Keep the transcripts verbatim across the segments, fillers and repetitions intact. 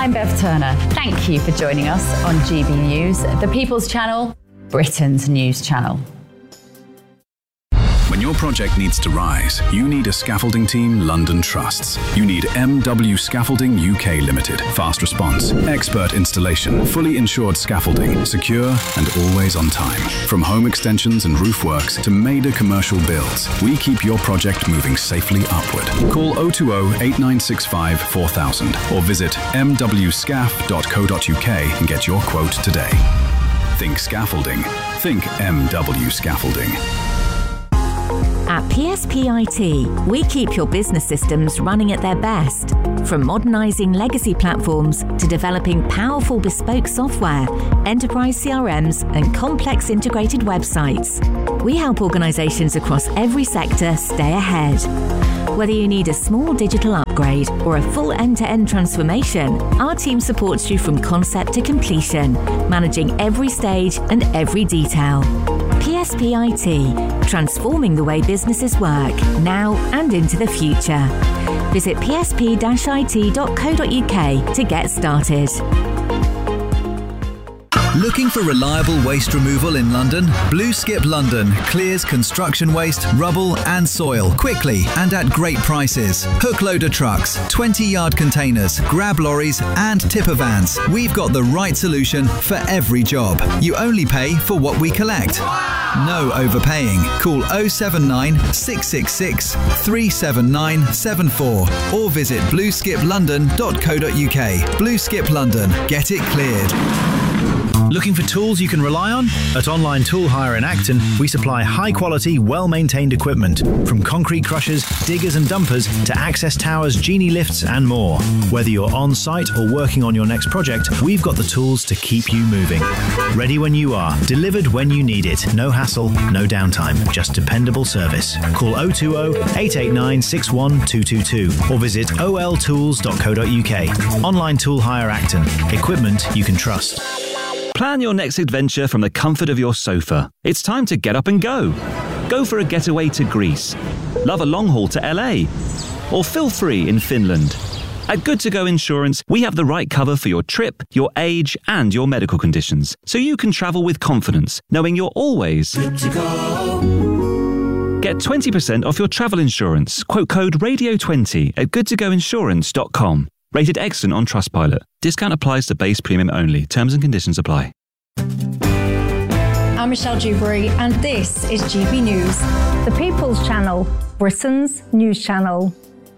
I'm Bev Turner. Thank you for joining us on G B News, the People's Channel, Britain's news channel. When your project needs to rise, you need a scaffolding team London trusts. You need M W Scaffolding U K Limited. Fast response, expert installation, fully insured scaffolding, secure and always on time. From home extensions and roof works to major commercial builds, we keep your project moving safely upward. Call oh two oh, eight nine six five, four thousand or visit m w scaff dot co dot u k and get your quote today. Think scaffolding. Think M W Scaffolding. At P S P I T, we keep your business systems running at their best. From modernising legacy platforms to developing powerful bespoke software, enterprise C R Ms and complex integrated websites, we help organisations across every sector stay ahead. Whether you need a small digital upgrade or a full end-to-end transformation, our team supports you from concept to completion, managing every stage and every detail. P S P I T, transforming the way businesses work, now and into the future. Visit p s p dash i t dot co dot u k to get started. Looking for reliable waste removal in London? Blue Skip London clears construction waste, rubble and soil quickly and at great prices. Hook loader trucks, twenty yard containers, grab lorries and tipper vans. We've got the right solution for every job. You only pay for what we collect. No overpaying. Call oh seven nine, six six six, three seven nine seven four or visit blue skip london dot co dot u k. Blue Skip London. Get it cleared. Looking for tools you can rely on? At Online Tool Hire in Acton, we supply high-quality, well-maintained equipment, from concrete crushers, diggers and dumpers to access towers, genie lifts and more. Whether you're on-site or working on your next project, we've got the tools to keep you moving. Ready when you are, delivered when you need it. No hassle, no downtime, just dependable service. Call oh two oh, eight eight nine, six one two two two or visit o l tools dot co dot u k. Online Tool Hire Acton. Equipment you can trust. Plan your next adventure from the comfort of your sofa. It's time to get up and go. Go for a getaway to Greece. Love a long haul to L A. Or feel free in Finland. At Good To Go Insurance, we have the right cover for your trip, your age, and your medical conditions, so you can travel with confidence, knowing you're always good to go. Get twenty percent off your travel insurance. Quote code radio twenty at good to go insurance dot com. Rated excellent on Trustpilot. Discount applies to base premium only. Terms and conditions apply. I'm Michelle Dewberry and this is G B News, the People's Channel, Britain's news channel.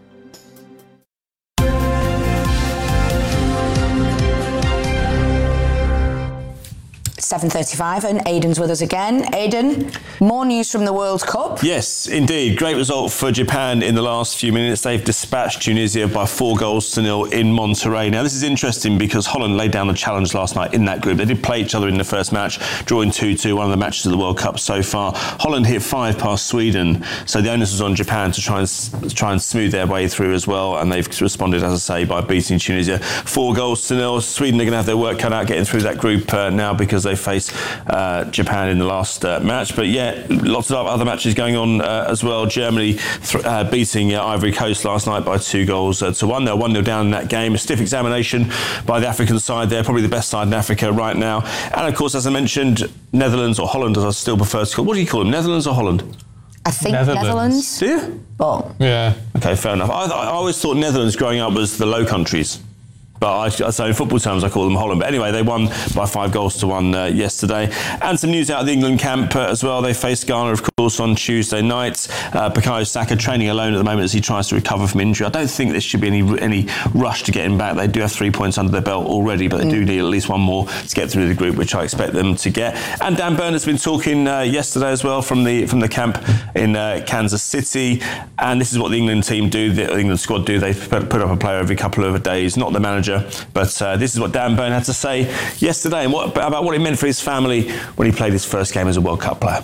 seven thirty-five and Aidan's with us again. Aidan, more news from the World Cup. Yes, indeed. Great result for Japan in the last few minutes. They've dispatched Tunisia by four goals to nil in Monterrey. Now, this is interesting because Holland laid down the challenge last night in that group. They did play each other in the first match, drawing two two, one of the matches of the World Cup so far. Holland hit five past Sweden, so the onus was on Japan to try and try and smooth their way through as well, and they've responded, as I say, by beating Tunisia four goals to nil. Sweden are going to have their work cut out getting through that group uh, now because they face uh, Japan in the last uh, match. But yeah, lots of other matches going on uh, as well. Germany th- uh, beating uh, Ivory Coast last night by two goals uh, to one. They're one nil down in that game. A stiff examination by the African side. They're probably the best side in Africa right now. And of course, as I mentioned, Netherlands, or Holland as I still prefer to call. What do you call them? Netherlands or Holland? I think Netherlands. Netherlands. Do you? But yeah. Okay, fair enough. I, I always thought Netherlands growing up was the Low Countries. But I, so in football terms, I call them Holland. But anyway, they won by five goals to one uh, yesterday. And some news out of the England camp uh, as well. They faced Ghana, of course, on Tuesday night. Uh, Bukayo Saka training alone at the moment as he tries to recover from injury. I don't think there should be any any rush to get him back. They do have three points under their belt already, but they mm. do need at least one more to get through the group, which I expect them to get. And Dan Burn has been talking uh, yesterday as well from the from the camp in uh, Kansas City. And this is what the England team do, the England squad do. They put up a player every couple of days, not the manager. But uh, this is what Dan Burn had to say yesterday and what, about what it meant for his family when he played his first game as a World Cup player.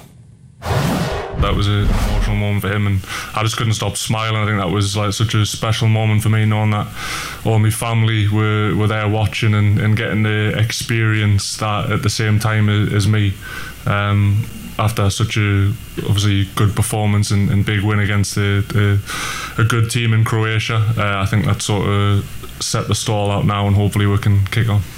That was an emotional moment for him, and I just couldn't stop smiling. I think that was like such a special moment for me, knowing that all my family were, were there watching and, and getting to experience that at the same time as, as me. Um, after such a obviously good performance and, and big win against a, a, a good team in Croatia, uh, I think that sort of set the stall out now, and hopefully we can kick on.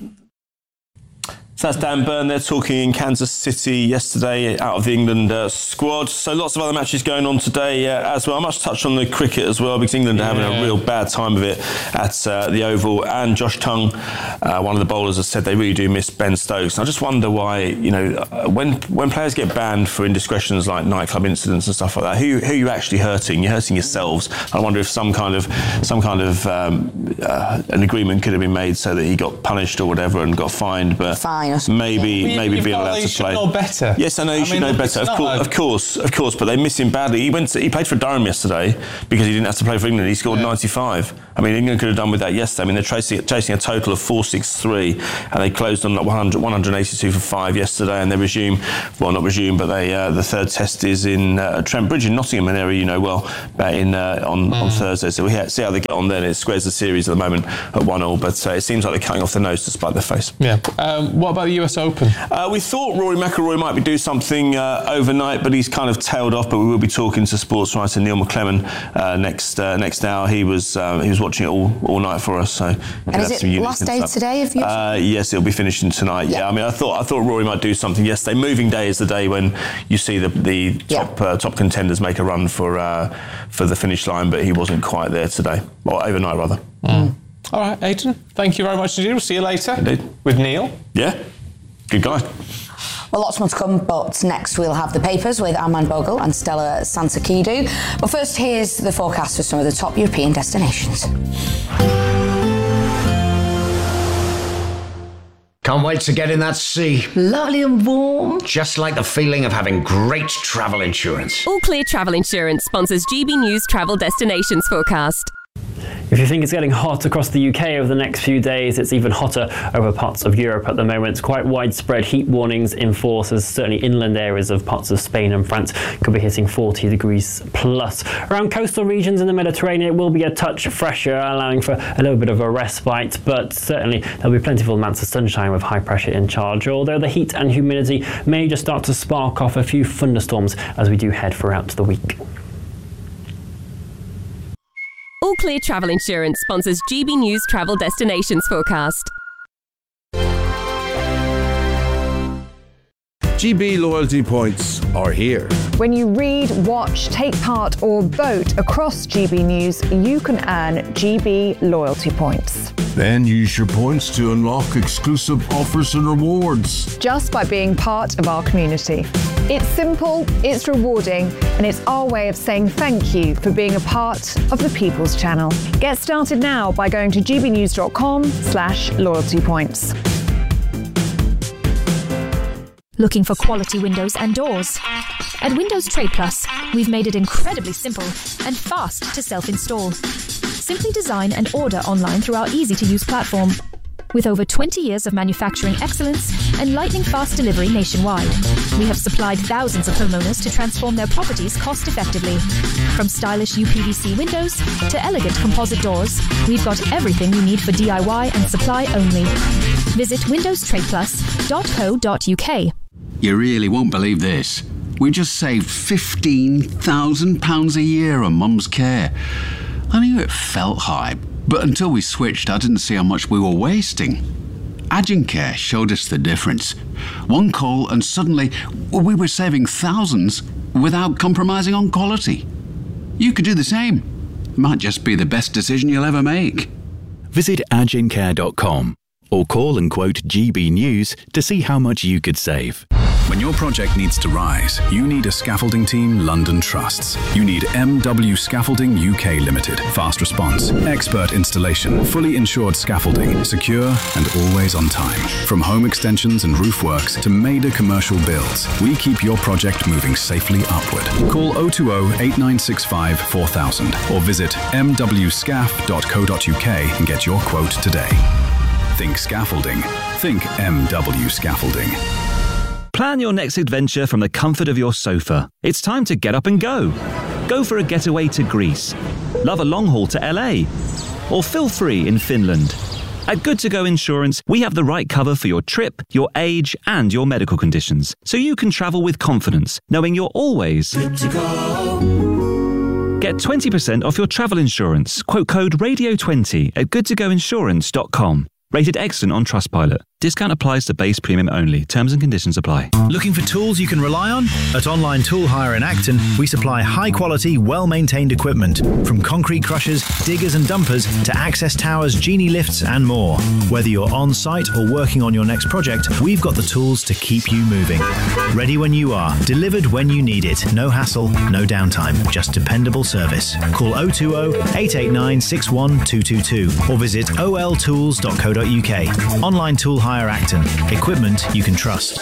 So that's Dan Burn. They're talking in Kansas City yesterday out of the England uh, squad. So lots of other matches going on today uh, as well. I must touch on the cricket as well, because England are having a real bad time of it at uh, the Oval. And Josh Tongue, uh, one of the bowlers, has said they really do miss Ben Stokes. And I just wonder why, you know, uh, when when players get banned for indiscretions like nightclub incidents and stuff like that, who who are you actually hurting? You're hurting yourselves. I wonder if some kind of some kind of um, uh, an agreement could have been made so that he got punished or whatever and got fined. But Fine. Maybe, well, maybe you being allowed to play. Know better. Yes, I know you I should mean, know better. Of course, of course, of course. But they miss him badly. He went. To, he played for Durham yesterday because he didn't have to play for England. He scored yeah. ninety-five. I mean, England could have done with that yesterday. I mean, they're chasing, chasing a total of four sixty-three, and they closed on like one hundred, one eighty-two for five yesterday, and they resume. Well, not resume, but they uh, the third test is in uh, Trent Bridge in Nottingham, an area you know well. In uh, on mm. on Thursday, so we ha- see how they get on. Then it squares the series at the moment at one all, but uh, it seems like they're cutting off their nose to spite their face. Yeah. Um, what about the U S Open? Uh, we thought Rory McIlroy might be doing something uh, overnight, but he's kind of tailed off. But we will be talking to sports writer Neil McClellan uh, next uh, next hour. He was uh, he was watching it all all night for us. So and is it last day today? Have you? Uh, yes, it'll be finishing tonight. Yeah. yeah, I mean, I thought I thought Rory might do something yesterday. Moving day is the day when you see the the top yeah. uh, top contenders make a run for uh, for the finish line, but he wasn't quite there today, or overnight rather. Mm. All right, Aidan. Thank you very much indeed. We'll see you later. Indeed. With Neil. Yeah. Good guy. Well, lots more to come, but next we'll have the papers with Armand Bogle and Stella Santakidou. But first, here's the forecast for some of the top European destinations. Can't wait to get in that sea. Lovely and warm. Just like the feeling of having great travel insurance. All Clear Travel Insurance sponsors G B News Travel Destinations Forecast. If you think it's getting hot across the U K over the next few days, it's even hotter over parts of Europe at the moment. Quite widespread heat warnings in force, as certainly inland areas of parts of Spain and France could be hitting forty degrees plus. Around coastal regions in the Mediterranean, it will be a touch fresher, allowing for a little bit of a respite, but certainly there'll be plentiful amounts of sunshine with high pressure in charge, although the heat and humidity may just start to spark off a few thunderstorms as we do head throughout the week. All Clear Travel Insurance sponsors G B News Travel Destinations Forecast. G B loyalty points are here. When you read, watch, take part or vote across G B News, you can earn G B loyalty points. Then use your points to unlock exclusive offers and rewards. Just by being part of our community. It's simple, it's rewarding, and it's our way of saying thank you for being a part of the People's Channel. Get started now by going to gbnews.com slash loyalty points. Looking for quality windows and doors? At Windows Trade Plus, we've made it incredibly simple and fast to self-install. Simply design and order online through our easy-to-use platform. With over twenty years of manufacturing excellence and lightning-fast delivery nationwide, we have supplied thousands of homeowners to transform their properties cost-effectively. From stylish U P V C windows to elegant composite doors, we've got everything you need for D I Y and supply only. Visit windows trade plus dot co dot uk. You really won't believe this. We just saved fifteen thousand pounds a year on Mum's care. I knew it felt high, but until we switched, I didn't see how much we were wasting. Agencare showed us the difference. One call and suddenly we were saving thousands without compromising on quality. You could do the same. It might just be the best decision you'll ever make. Visit agencare dot com or call and quote G B News to see how much you could save. When your project needs to rise, you need a scaffolding team London trusts. You need M W Scaffolding U K Limited. Fast response, expert installation, fully insured scaffolding, secure and always on time. From home extensions and roof works to major commercial builds, we keep your project moving safely upward. Call oh two oh, eight nine six five, four thousand or visit m w scaf dot co dot uk and get your quote today. Think scaffolding. Think M W Scaffolding. Plan your next adventure from the comfort of your sofa. It's time to get up and go. Go for a getaway to Greece. Love a long haul to L A. Or feel free in Finland. At Good To Go Insurance, we have the right cover for your trip, your age, and your medical conditions, so you can travel with confidence, knowing you're always good to go. Get twenty percent off your travel insurance. Quote code radio twenty at good to go insurance dot com. Rated excellent on Trustpilot. Discount applies to base premium only. Terms and conditions apply. Looking for tools you can rely on? At Online Tool Hire in Acton, we supply high-quality, well-maintained equipment. From concrete crushers, diggers and dumpers to access towers, genie lifts and more. Whether you're on-site or working on your next project, we've got the tools to keep you moving. Ready when you are. Delivered when you need it. No hassle, no downtime. Just dependable service. Call oh two oh, eight eight nine, six one two two two or visit o l tools dot co dot u k. Online Tool Hire Acton. Equipment you can trust.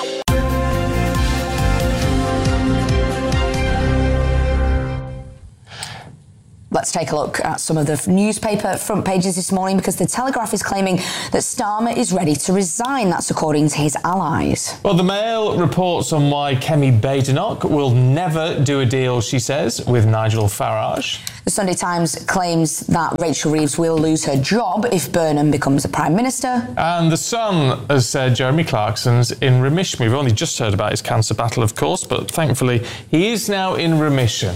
Let's take a look at some of the newspaper front pages this morning, because the Telegraph is claiming that Starmer is ready to resign. That's according to his allies. Well, the Mail reports on why Kemi Badenoch will never do a deal, she says, with Nigel Farage. The Sunday Times claims that Rachel Reeves will lose her job if Burnham becomes the Prime Minister. And The Sun has said Jeremy Clarkson's in remission. We've only just heard about his cancer battle, of course, but thankfully he is now in remission.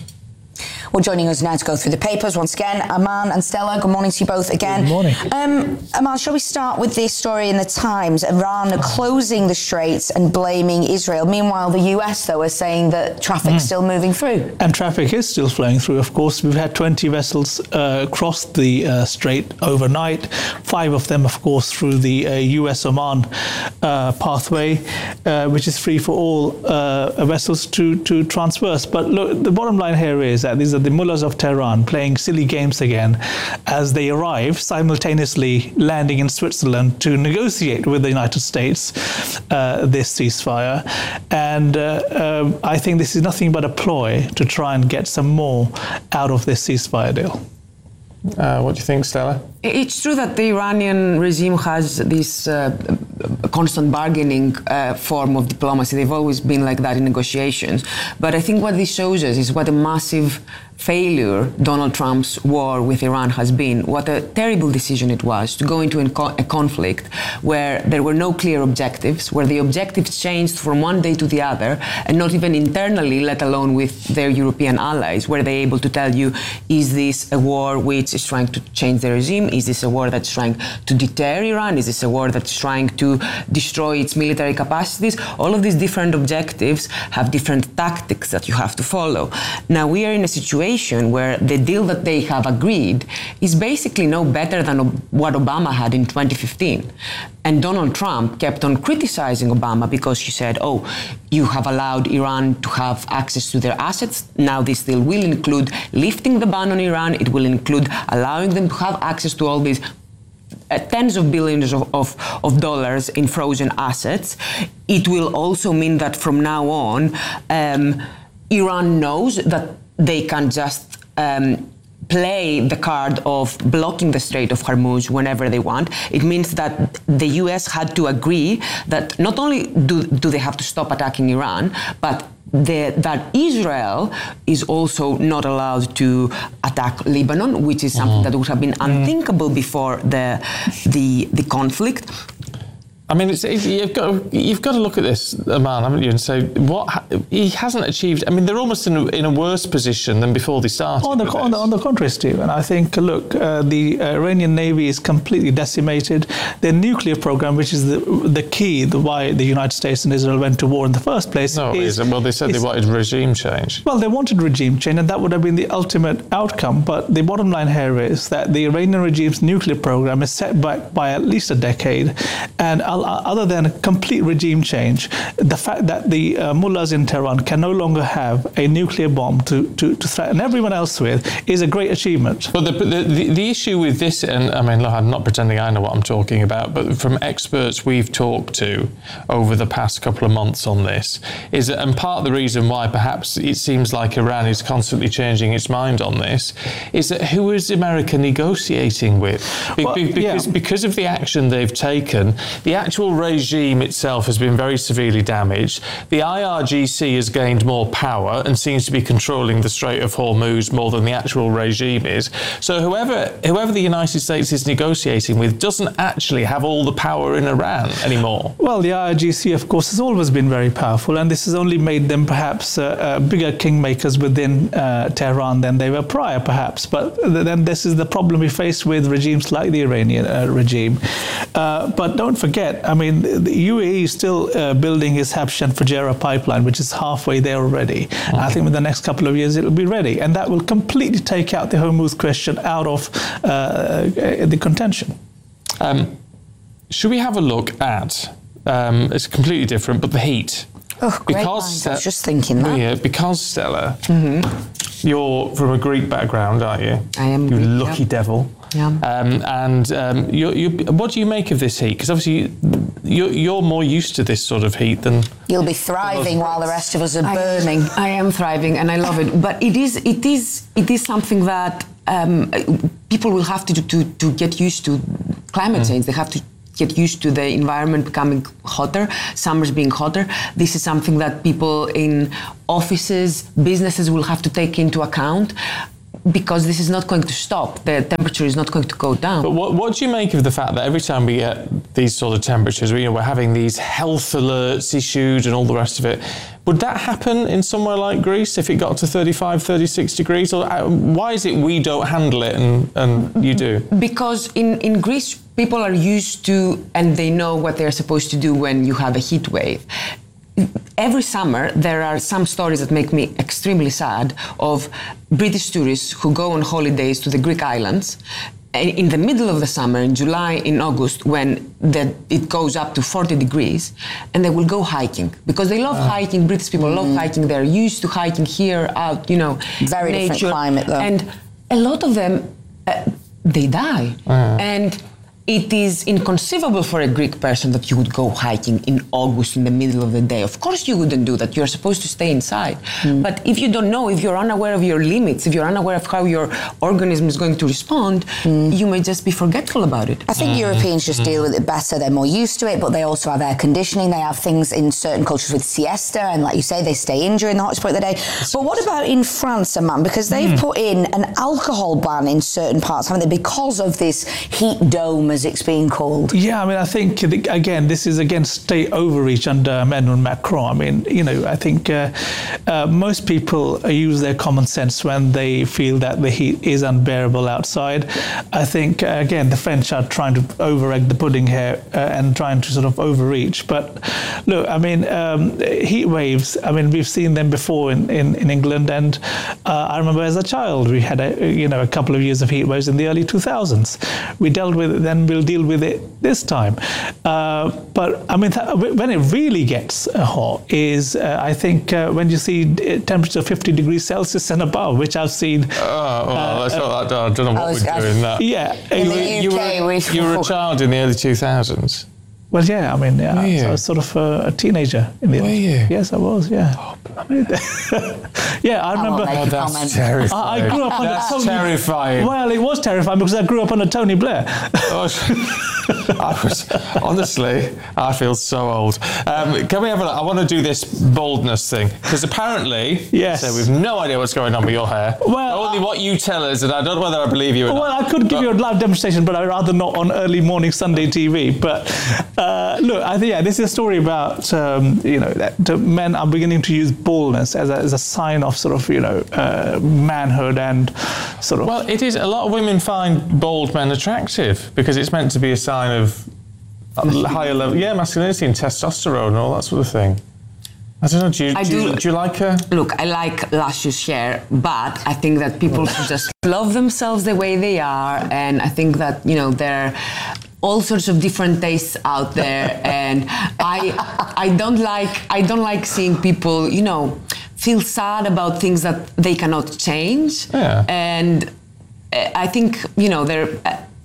Well, joining us now to go through the papers once again, Aman and Stella. Good morning to you both again. Good morning. Um, Aman, shall we start with this story in the Times? Iran closing the straits and blaming Israel. Meanwhile, the U S, though, is saying that traffic's mm. still moving through. And traffic is still flowing through, of course. We've had twenty vessels uh, cross the uh, strait overnight, five of them, of course, through the uh, U S-Oman uh, pathway, uh, which is free for all uh, vessels to, to transverse. But look, the bottom line here is that these are the mullahs of Tehran playing silly games again as they arrive, simultaneously landing in Switzerland to negotiate with the United States uh, this ceasefire. And uh, uh, I think this is nothing but a ploy to try and get some more out of this ceasefire deal. Uh, what do you think, Stella? It's true that the Iranian regime has this uh, constant bargaining uh, form of diplomacy. They've always been like that in negotiations. But I think what this shows us is what a massive failure Donald Trump's war with Iran has been. What a terrible decision it was to go into a conflict where there were no clear objectives, where the objectives changed from one day to the other, and not even internally, let alone with their European allies. Were they able to tell you, is this a war which is trying to change the regime? Is this a war that's trying to deter Iran? Is this a war that's trying to destroy its military capacities? All of these different objectives have different tactics that you have to follow. Now, we are in a situation where the deal that they have agreed is basically no better than what Obama had in twenty fifteen. And Donald Trump kept on criticizing Obama because he said, oh, you have allowed Iran to have access to their assets. Now this deal will include lifting the ban on Iran. It will include allowing them to have access to all these Uh, tens of billions of, of, of dollars in frozen assets. It will also mean that from now on, um, Iran knows that they can just um, play the card of blocking the Strait of Hormuz whenever they want. It means that the U S had to agree that not only do, do they have to stop attacking Iran, but The, that Israel is also not allowed to attack Lebanon, which is something mm. that would have been unthinkable before the the, the conflict. I mean, it's, it, you've got you've got to look at this, man, haven't you, and say what he hasn't achieved. I mean, they're almost in a, in a worse position than before they started. On the, on the, on the contrary, Stephen, I think, look, uh, the Iranian Navy is completely decimated. Their nuclear program, which is the the key, the why the United States and Israel went to war in the first place. No, is, is well, they said they wanted regime change. Well, they wanted regime change, and that would have been the ultimate outcome. But the bottom line here is that the Iranian regime's nuclear program is set back by at least a decade, and other than a complete regime change, the fact that the uh, mullahs in Tehran can no longer have a nuclear bomb to, to, to threaten everyone else with is a great achievement. But the, the, the, the issue with this, and I mean, look, I'm not pretending I know what I'm talking about, but from experts we've talked to over the past couple of months on this, is that, and part of the reason why perhaps it seems like Iran is constantly changing its mind on this, is that who is America negotiating with? Be, well, be, because, yeah. because of the action they've taken, the actual regime itself has been very severely damaged. The I R G C has gained more power and seems to be controlling the Strait of Hormuz more than the actual regime is. So whoever whoever the United States is negotiating with doesn't actually have all the power in Iran anymore. Well, the I R G C, of course, has always been very powerful, and this has only made them perhaps uh, uh, bigger kingmakers within uh, Tehran than they were prior, perhaps. But th- then this is the problem we face with regimes like the Iranian uh, regime. Uh, but don't forget, I mean, the U A E is still uh, building its Habsh and Fujairah pipeline, which is halfway there already. Okay. I think in the next couple of years it'll be ready, and that will completely take out the Hormuz question out of uh, the contention. Um, should we have a look at, um, it's completely different, but the heat. Oh, great because I was just thinking that. Yeah, because Stella, Mm-hmm. you're from a Greek background, aren't you? I am. You Greek, lucky yeah. devil. Yeah. Um, and um, you, you, what do you make of this heat? Because obviously you're, you're more used to this sort of heat than... You'll be thriving while the rest of us are I, burning. I am thriving, and I love it. But it is, it is, it is something that um, people will have to do to, to get used to climate mm. change. They have to get used to the environment becoming hotter, summers being hotter. This is something that people in offices, businesses will have to take into account, because this is not going to stop. The temperature is not going to go down. But what, what do you make of the fact that every time we get these sort of temperatures, we, you know, we're having these health alerts issued and all the rest of it? Would that happen in somewhere like Greece if it got to thirty-five, thirty-six degrees? Or why is it we don't handle it and, and you do? Because in, in Greece, people are used to, and they know what they're supposed to do when you have a heat wave. Every summer, there are some stories that make me extremely sad of British tourists who go on holidays to the Greek islands in the middle of the summer, in July, in August, when the, it goes up to forty degrees, and they will go hiking because they love uh, hiking. British people mm. love hiking. They're used to hiking here, out, you know, very nature. different climate, though. And a lot of them, uh, they die. Uh. And it is inconceivable for a Greek person that you would go hiking in August in the middle of the day. Of course you wouldn't do that. You're supposed to stay inside. Mm. But if you don't know, if you're unaware of your limits, if you're unaware of how your organism is going to respond, mm. you may just be forgetful about it. I think mm. Europeans just deal with it better. They're more used to it, but they also have air conditioning. They have things in certain cultures with siesta, and like you say, they stay in during the hottest point of the day. But what about in France, Aman? Because they've mm. put in an alcohol ban in certain parts, haven't they, because of this heat dome, as it's being called. Yeah, I mean, I think, again, this is, again, state overreach under Emmanuel Macron. I mean, you know, I think uh, uh, most people use their common sense when they feel that the heat is unbearable outside. I think, uh, again, the French are trying to over-egg the pudding here uh, and trying to sort of overreach. But look, I mean, um, heat waves, I mean, we've seen them before in, in, in England, and uh, I remember as a child, we had, a, you know, a couple of years of heat waves in the early two thousands. We dealt with it, then we'll deal with it this time. Uh, but I mean, th- when it really gets uh, hot is, uh, I think, uh, when you see temperature fifty degrees Celsius and above, which I've seen. Oh, well, that's uh, not that. I don't know what was, we're doing that. Yeah. In you, the you, U K, were, we, you were a child in the early two thousands. Well, yeah, I mean, yeah, I, I was sort of uh, a teenager. In the Were you? Yes, I was, yeah. Oh, I mean, yeah, I remember. Oh, that's terrifying. I, I grew up on that's a Tony... terrifying. Well, it was terrifying because I grew up on a Tony Blair. I was, honestly, I feel so old. Um, can we have a look? I want to do this baldness thing, because apparently, yes. so we've no idea what's going on with your hair. Well, only what you tell us, and I don't know whether I believe you or well, not. I could give but, you a live demonstration, but I'd rather not on early morning Sunday T V. But uh, look, I think, yeah, this is a story about, um, you know, that men are beginning to use baldness as a, as a sign of sort of, you know, uh, manhood and sort of... Well, it is. A lot of women find bald men attractive because it's meant to be a sign of higher level, yeah, masculinity and testosterone and all that sort of thing. I don't know, do you, I do, do, you, do you like her? Look, I like luscious hair, but I think that people should just love themselves the way they are, and I think that, you know, there are all sorts of different tastes out there, and I I don't like I don't like seeing people, you know, feel sad about things that they cannot change. Yeah. And I think, you know, there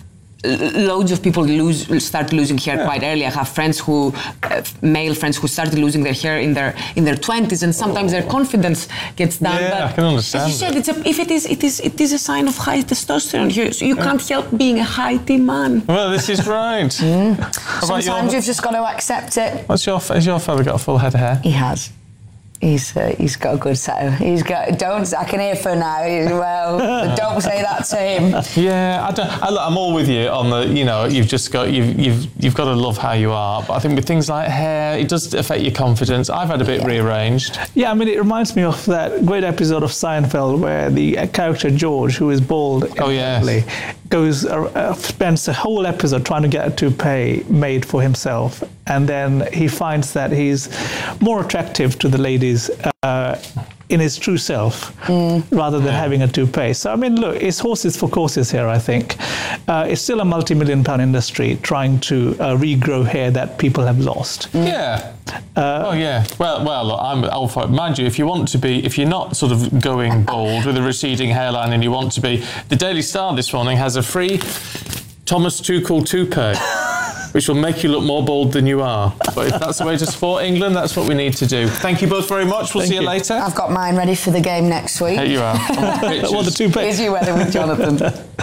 loads of people lose start losing hair yeah. quite early. I have friends who, uh, male friends who started losing their hair in their in their twenties, and sometimes their confidence gets down. Yeah, but I can understand. As you said, it's a, if it is, it is, it is a sign of high testosterone. You, so you yeah. can't help being a heighty man. Well, this is right. mm. Sometimes you've just got to accept it. What's your? Has your father got a full head of hair? He has. He's uh, he's got a good set. He's got don't. I can hear for now. He's, well, don't say that to him. Yeah, I don't. I, look, I'm all with you on the. You know, you've just got you've you've you've got to love how you are. But I think with things like hair, it does affect your confidence. I've had a bit yeah. rearranged. Yeah, I mean, it reminds me of that great episode of Seinfeld where the character George, who is bald, oh yeah, goes uh, spends the whole episode trying to get a toupee made for himself, and then he finds that he's more attractive to the ladies uh, in his true self mm. rather than yeah. having a toupee. So, I mean, look, it's horses for courses here, I think. Uh, it's still a multi-million pound industry trying to uh, regrow hair that people have lost. Mm. Yeah. Uh, oh, yeah. Well, well, look, I'm all for it. Mind you, if you want to be, if you're not sort of going bald with a receding hairline and you want to be, the Daily Star this morning has a free Thomas Tuchel toupee, which will make you look more bald than you are. But if that's the way to support England, that's what we need to do. Thank you both very much. We'll Thank see you, you later. I've got mine ready for the game next week. Here you are. Well, the toupee. Here's you weather with Jonathan.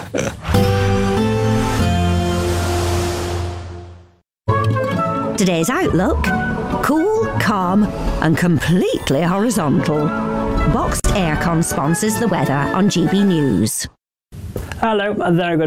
Today's outlook: cool, calm, and completely horizontal. Boxed Aircon sponsors the weather on G B News. Hello, a very good